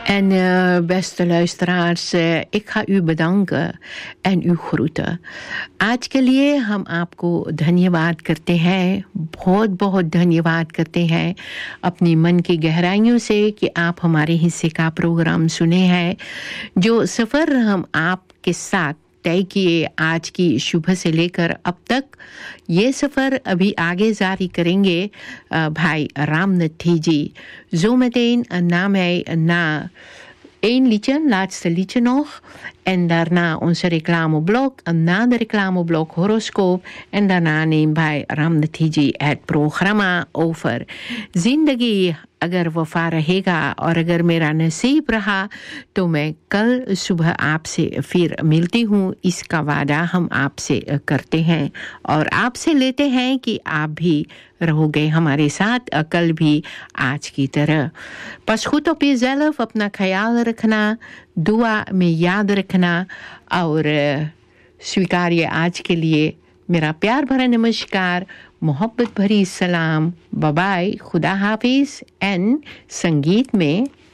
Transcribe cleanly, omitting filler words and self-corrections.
En beste luisteraars, ik ga u bedanken en u groeten. आज के लिए हम आपको धन्यवाद करते हैं, बहुत बहुत धन्यवाद करते हैं अपनी मन की गहराइयों से कि आप हमारे हिस्से का प्रोग्राम सुने हैं। जो सफ़र हम आपके साथ तय किए आज की सुबह से लेकर अब तक, ये सफ़र अभी आगे जारी करेंगे भाई रामनथी जी. Zometeen na mij na 1 liedje, laatste liedje nog. En daarna onze reclameblok. En na de reclameblok horoscoop. En daarna neemt bij Ramnath ji het programma over जिंदगी अगर वफा रहेगा और अगर मेरा नसीब रहा तो मैं कल सुबह आपसे फिर मिलती हूँ, इसका वादा हम आपसे करते हैं और आपसे लेते हैं कि आप भी रहोगे हमारे साथ कल भी आज की तरह. pas goed op jezelf, अपना ख्याल रखना, दुआ में याद रखना और स्वीकारिए आज के लिए मेरा प्यार भरा नमस्कार, मोहब्बत भरी सलाम, बाय बाय, खुदा हाफिज. एंड संगीत में